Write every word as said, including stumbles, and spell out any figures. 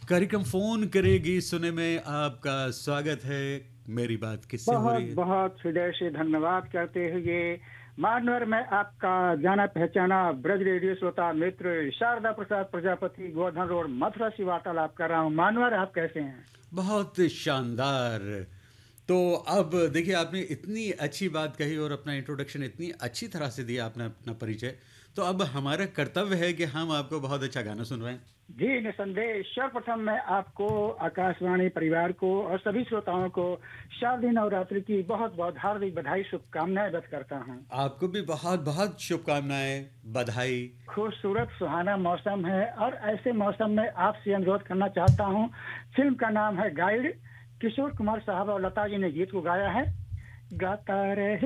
कार्यक्रम फ़ोन करेगी सुने में आपका स्वागत है। मेरी बात किससे हो बहुत रही है? बहुत हृदय से धन्यवाद करते हुए मानवर में आपका जाना पहचाना ब्रज रेडियो श्रोता मित्र शारदा प्रसाद प्रजापति गोवर्धन रोड मथुरा से वार्तालाप कर रहा हूँ। मानवर, आप कैसे हैं? बहुत शानदार। तो अब देखिए, आपने इतनी अच्छी बात कही और अपना इंट्रोडक्शन इतनी अच्छी तरह से दिया, आपने अपना परिचय। तो अब हमारा कर्तव्य है कि हम आपको बहुत अच्छा गाना सुनवाएं। जी निसंदेह। सर्वप्रथम मैं आपको, आकाशवाणी परिवार को और सभी श्रोताओं को शारदीय नवरात्रि की बहुत बहुत हार्दिक बधाई शुभकामनाएं व्यक्त करता हूँ। आपको भी बहुत बहुत शुभकामनाएं, बधाई। खूबसूरत सुहाना मौसम है और ऐसे मौसम में आपसे अनुरोध करना चाहता हूँ। फिल्म का नाम है गाइड। किशोर कुमार साहब और लता जी ने गीत को गाया है। गाता रहे